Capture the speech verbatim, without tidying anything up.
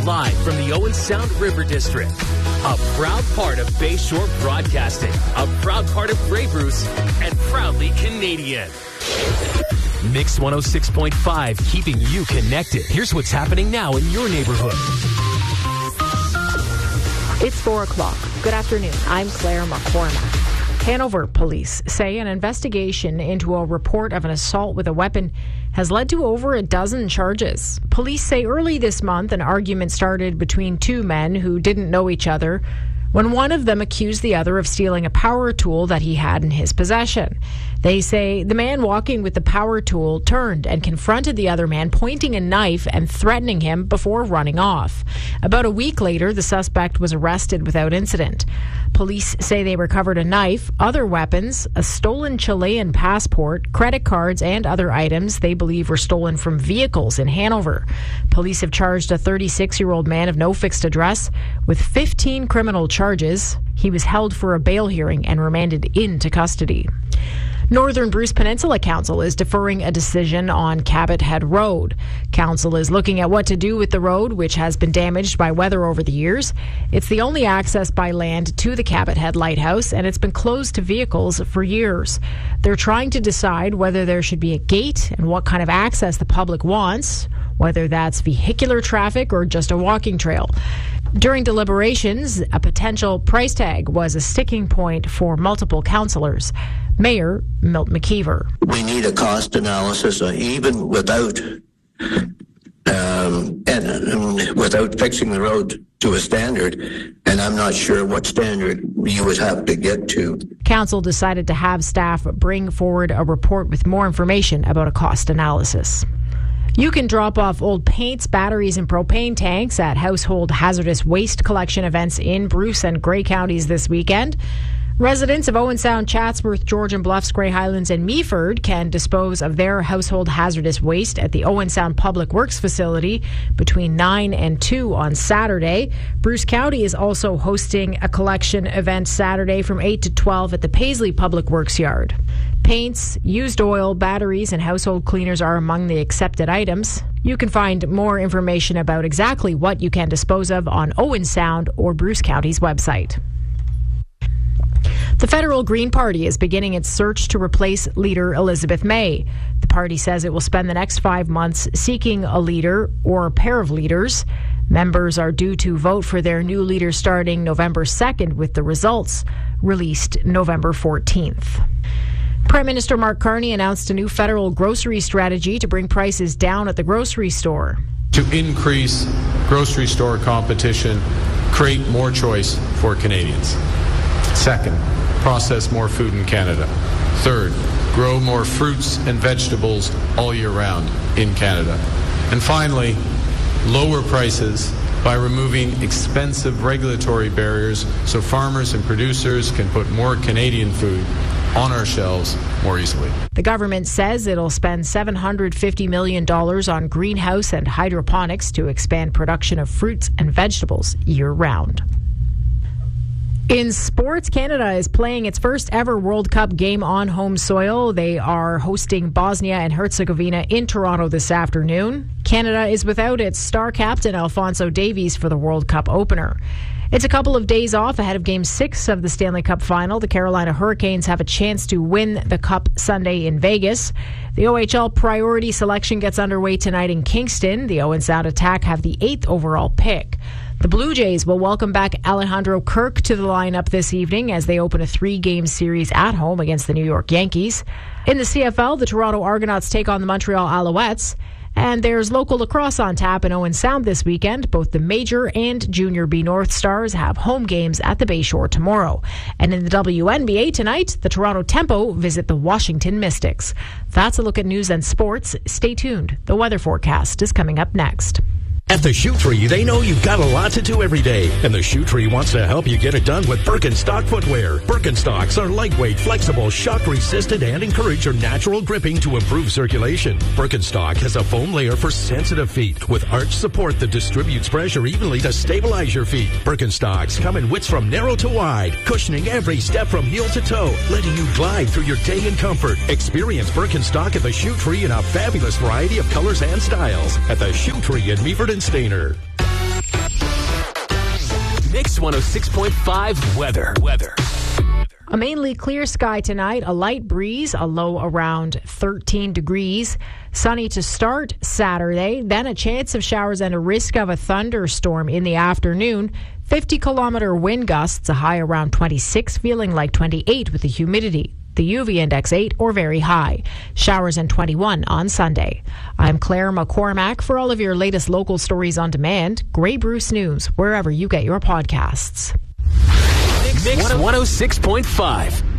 live from the Owen Sound River District. A proud part of Bayshore Broadcasting, a proud part of Grey Bruce, and proudly Canadian. Mix one oh six point five, keeping you connected. Here's what's happening now in your neighborhood. It's four o'clock. Good afternoon. I'm Claire McCormack. Hanover police say an investigation into a report of an assault with a weapon has led to over a dozen charges. Police say early this month an argument started between two men who didn't know each other when one of them accused the other of stealing a power tool that he had in his possession. They say the man walking with the power tool turned and confronted the other man, pointing a knife and threatening him before running off. About a week later, the suspect was arrested without incident. Police say they recovered a knife, other weapons, a stolen Chilean passport, credit cards, and other items they believe were stolen from vehicles in Hanover. Police have charged a thirty-six-year-old man of no fixed address with fifteen criminal charges. He was held for a bail hearing and remanded into custody. Northern Bruce Peninsula Council is deferring a decision on Cabot Head Road. Council is looking at what to do with the road, which has been damaged by weather over the years. It's the only access by land to the Cabot Head Lighthouse, and it's been closed to vehicles for years. They're trying to decide whether there should be a gate and what kind of access the public wants, whether that's vehicular traffic or just a walking trail. During deliberations, a potential price tag was a sticking point for multiple councillors. Mayor Milt McKeever. We need a cost analysis, uh, even without um, and, and without fixing the road to a standard, and I'm not sure what standard you would have to get to. Council decided to have staff bring forward a report with more information about a cost analysis. You can drop off old paints, batteries, and propane tanks at household hazardous waste collection events in Bruce and Grey counties this weekend. Residents of Owen Sound, Chatsworth, Georgian Bluffs, Grey Highlands, and Meaford can dispose of their household hazardous waste at the Owen Sound Public Works facility between nine and two on Saturday. Bruce County is also hosting a collection event Saturday from eight to twelve at the Paisley Public Works yard. Paints, used oil, batteries, and household cleaners are among the accepted items. You can find more information about exactly what you can dispose of on Owen Sound or Bruce County's website. The Federal Green Party is beginning its search to replace leader Elizabeth May. The party says it will spend the next five months seeking a leader or a pair of leaders. Members are due to vote for their new leader starting November second, with the results released November fourteenth. Prime Minister Mark Carney announced a new federal grocery strategy to bring prices down at the grocery store. To increase grocery store competition, create more choice for Canadians. Second, process more food in Canada. Third, grow more fruits and vegetables all year round in Canada. And finally, lower prices by removing expensive regulatory barriers so farmers and producers can put more Canadian food on our shelves more easily. The government says it'll spend seven hundred fifty million dollars on greenhouse and hydroponics to expand production of fruits and vegetables year-round. In sports, Canada is playing its first ever World Cup game on home soil. They are hosting Bosnia and Herzegovina in Toronto this afternoon. Canada is without its star captain Alphonso Davies for the World Cup opener. It's a couple of days off ahead of Game six of the Stanley Cup Final. The Carolina Hurricanes have a chance to win the Cup Sunday in Vegas. The O H L priority selection gets underway tonight in Kingston. The Owen Sound Attack have the eighth overall pick. The Blue Jays will welcome back Alejandro Kirk to the lineup this evening as they open a three-game series at home against the New York Yankees. In the C F L, the Toronto Argonauts take on the Montreal Alouettes. And there's local lacrosse on tap in Owen Sound this weekend. Both the Major and Junior B North Stars have home games at the Bayshore tomorrow. And in the W N B A tonight, the Toronto Tempo visit the Washington Mystics. That's a look at news and sports. Stay tuned. The weather forecast is coming up next. At the Shoe Tree, they know you've got a lot to do every day, and the Shoe Tree wants to help you get it done with Birkenstock footwear. Birkenstocks are lightweight, flexible, shock-resistant, and encourage your natural gripping to improve circulation. Birkenstock has a foam layer for sensitive feet with arch support that distributes pressure evenly to stabilize your feet. Birkenstocks come in widths from narrow to wide, cushioning every step from heel to toe, letting you glide through your day in comfort. Experience Birkenstock at the Shoe Tree in a fabulous variety of colors and styles at the Shoe Tree in Meaford and Stainer. Mix one oh six point five weather. Weather. A mainly clear sky tonight, a light breeze, a low around thirteen degrees. Sunny to start Saturday, then a chance of showers and a risk of a thunderstorm in the afternoon. fifty kilometer wind gusts, a high around twenty-six, feeling like twenty-eight with the humidity. The U V index eight or very high. Showers and twenty-one on Sunday. I'm Claire McCormack. For all of your latest local stories on demand, Grey Bruce News, wherever you get your podcasts. Mix one oh six point five.